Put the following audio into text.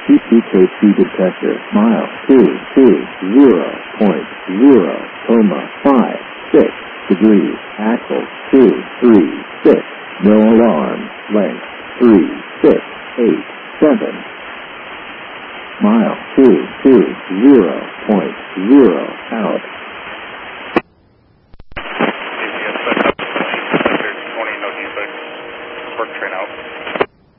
PKC detector, mile 220.0, 56 degrees, axle 236, no alarm, length 3687, mile 220.0 out.